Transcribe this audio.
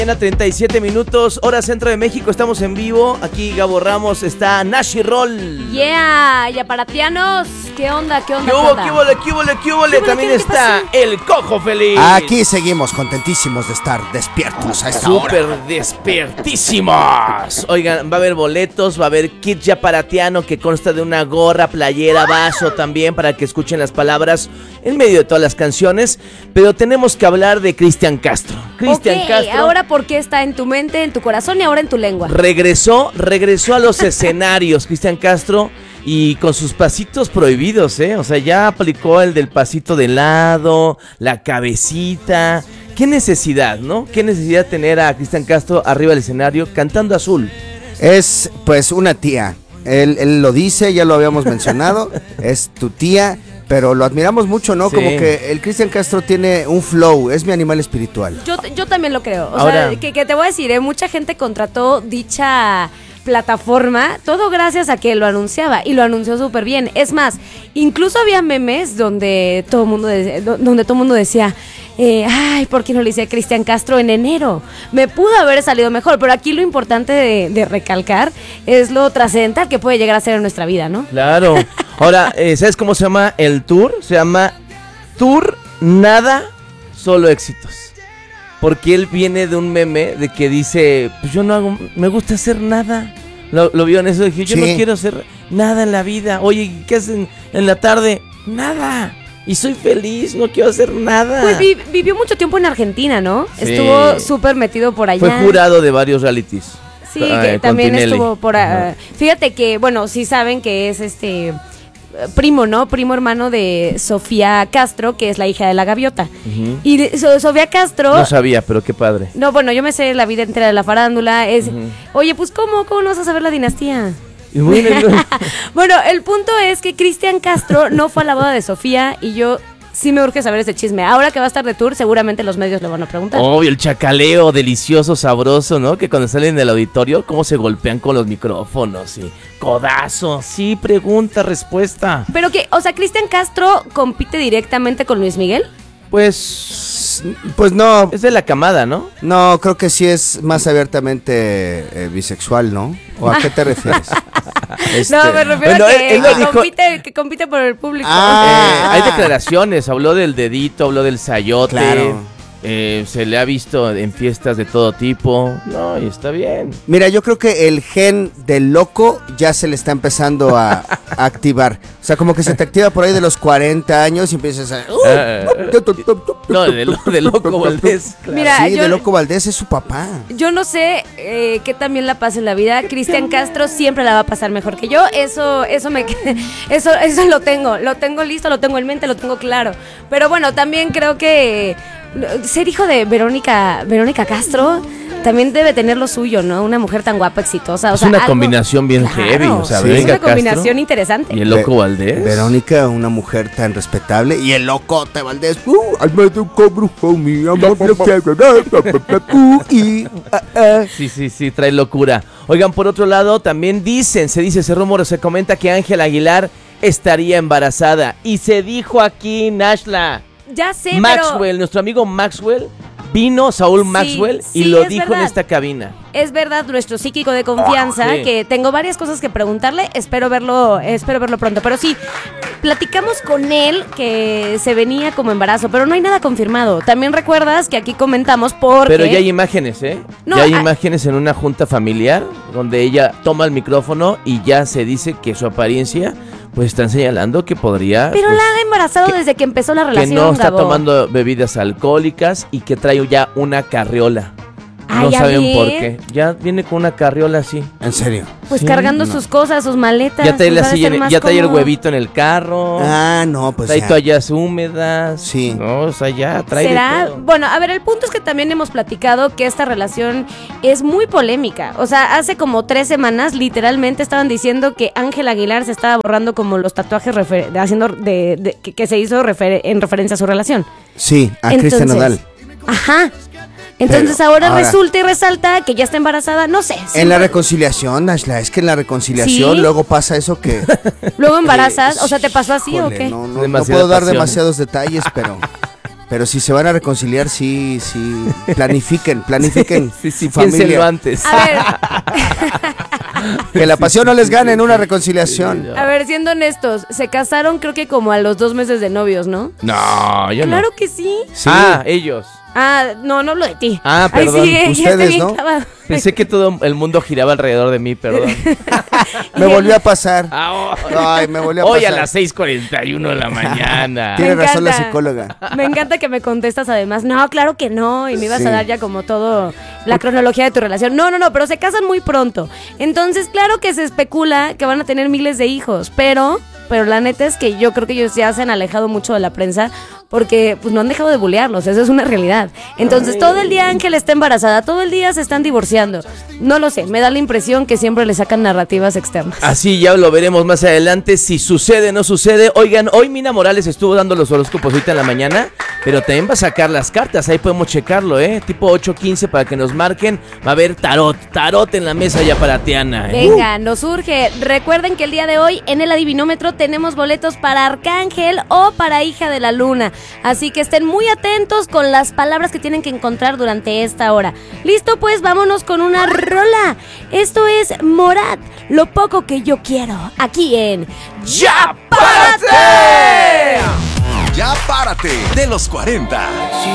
En 37 minutos, hora centro de México, estamos en vivo. Aquí Gabo Ramos, está Nashi Roll. Yeah, y aparatianos, ¿qué onda? ¿Qué hubo? También está el Cojo Feliz. Aquí seguimos contentísimos de estar despiertos a esta hora. Súper despiertísimos. Oigan, va a haber boletos, va a haber kit yaparatiano que consta de una gorra, playera, vaso también para que escuchen las palabras en medio de todas las canciones. Pero tenemos que hablar de Cristian Castro. Cristian Castro. Ahora, ¿por qué está en tu mente, en tu corazón y ahora en tu lengua? Regresó a los escenarios, Cristian Castro, y con sus pasitos prohibidos, O sea, ya aplicó el del pasito de lado, la cabecita. ¿Qué necesidad, no? ¿Qué necesidad tener a Cristian Castro arriba del escenario cantando Azul? Es, pues, una tía. Él lo dice, ya lo habíamos mencionado. Es tu tía. Pero lo admiramos mucho, ¿no? Sí. Como que el Cristian Castro tiene un flow, es mi animal espiritual. Yo también lo creo. O sea, que te voy a decir, mucha gente contrató dicha plataforma, todo gracias a que lo anunciaba y lo anunció súper bien. Es más, incluso había memes donde todo el mundo decía, ay, ¿por qué no le hice a Cristian Castro en enero? Me pudo haber salido mejor, pero aquí lo importante de recalcar es lo trascendental que puede llegar a ser en nuestra vida, ¿no? Claro. Ahora, ¿sabes cómo se llama el tour? Se llama Tour Nada, Solo Éxitos. Porque él viene de un meme de que dice, pues yo no hago, me gusta hacer nada. Lo vio en eso, dije, yo no quiero hacer nada en la vida. Oye, ¿qué hacen en la tarde? Nada. Y soy feliz, no quiero hacer nada. Pues vivió mucho tiempo en Argentina, ¿no? Sí. Estuvo súper metido por allá. Fue jurado de varios realities. Sí, que también estuvo por... fíjate que, bueno, sí saben que es primo, ¿no? Primo hermano de Sofía Castro, que es la hija de la gaviota. Uh-huh. Y Sofía Castro... No sabía, pero qué padre. No, bueno, yo me sé la vida entera de la farándula. Oye, pues ¿cómo no vas a saber la dinastía? Bueno, el punto es que Cristian Castro no fue a la boda de Sofía y yo... Sí me urge saber ese chisme. Ahora que va a estar de tour, seguramente los medios le van a preguntar. Obvio, el chacaleo delicioso, sabroso, ¿no? Que cuando salen del auditorio, cómo se golpean con los micrófonos y codazo. Sí, pregunta, respuesta. Pero que, o sea, ¿Cristian Castro compite directamente con Luis Miguel? Pues no. Es de la camada, ¿no? No, creo que sí es más abiertamente bisexual, ¿no? ¿O a qué te refieres? No, me refiero a que compite por el público. Hay declaraciones, habló del dedito, habló del sayote. Claro. Se le ha visto en fiestas de todo tipo. No, y está bien. Mira, yo creo que el gen del loco ya se le está empezando a activar. O sea, como que se te activa por ahí de los 40 años y empiezas a... No, de Loco Valdés. Claro. Mira, sí, de Loco Valdés es su papá. Yo no sé qué también la pasa en la vida. Cristian Castro siempre la va a pasar mejor que yo. Eso lo tengo listo, lo tengo en mente, lo tengo claro. Pero bueno, también creo que ser hijo de Verónica Castro también debe tener lo suyo, ¿no? Una mujer tan guapa, exitosa. Es una combinación bien heavy. O sea, sí, es una combinación interesante. Y el Loco Valdés. Verónica, una mujer tan respetable. Y el Locote Valdés. Sí, trae locura. Oigan, por otro lado, también se rumora, se comenta que Ángela Aguilar estaría embarazada. Y se dijo aquí, Nashla. Ya sé, Maxwell, nuestro amigo Maxwell, vino Saúl Maxwell y lo dijo verdad. En esta cabina. Es verdad, nuestro psíquico de confianza, que tengo varias cosas que preguntarle, espero verlo pronto. Pero sí, platicamos con él que se venía como embarazo, pero no hay nada confirmado. También recuerdas que aquí comentamos porque... Pero ya hay imágenes, No, ya hay imágenes en una junta familiar donde ella toma el micrófono y ya se dice que su apariencia... Pues están señalando que podría... Pero la ha embarazado desde que empezó la relación, que no está tomando bebidas alcohólicas y que trae ya una carriola. No saben por qué. Ya viene con una carriola así. ¿En serio? Pues sí, cargando sus cosas, sus maletas. Ya trae trae el huevito en el carro. No, pues trae toallas húmedas. Sí. No, o sea, ya trae ¿será? de todo. Bueno, a ver, el punto es que también hemos platicado que esta relación es muy polémica. O sea, hace como 3 semanas literalmente estaban diciendo que Ángela Aguilar se estaba borrando como los tatuajes que se hizo en referencia a su relación. Sí, a Cristian Nodal. Ajá. Entonces ahora resulta y resalta que ya está embarazada, no sé. En la reconciliación, Nashla, es que en la reconciliación luego pasa eso que... Luego embarazas, o sea, ¿te pasó así o qué? No puedo dar demasiados detalles, Pero si se van a reconciliar, sí, planifiquen Sí, su familia. Piénsenlo antes. A ver, Que la pasión no les gane en una reconciliación. a ver, siendo honestos, se casaron creo que como a los 2 meses de novios, ¿no? No, yo no. Claro que sí. Sí. Ah, ellos. Ah, no hablo de ti. Ah, Ay, perdón. sí, ya estoy Ustedes, bien ¿no? clavada. Pensé que todo el mundo giraba alrededor de mí, perdón. Me volvió a pasar. Ah, Ay, me volvió a hoy pasar. a las 6:41 de la mañana. Tiene Me razón la encanta. psicóloga. Me encanta que me contestas además, no, claro que no, y me ibas Sí. a dar ya como todo la cronología de tu relación. No, pero se casan muy pronto. Entonces, claro que se especula que van a tener miles de hijos, pero la neta es que yo creo que ellos ya se han alejado mucho de la prensa porque pues no han dejado de bulearlos, eso es una realidad. Entonces, todo el día Ángel está embarazada, todo el día se están divorciando. No lo sé, me da la impresión que siempre le sacan narrativas externas. Así ya lo veremos más adelante si sucede o no sucede. Oigan, hoy Mina Morales estuvo dando los horóscopos ahorita en la mañana, pero también va a sacar las cartas, ahí podemos checarlo, tipo 8:15 para que nos marquen. Va a haber tarot en la mesa ya para Tiana. Venga, nos urge. Recuerden que el día de hoy en el Adivinómetro tenemos boletos para Arcángel o para Hija de la Luna. Así que estén muy atentos con las palabras que tienen que encontrar durante esta hora. ¿Listo? Pues vámonos con una rola. Esto es Morat, Lo Poco Que Yo Quiero, aquí en ¡Ya párate! Ya párate de los 40.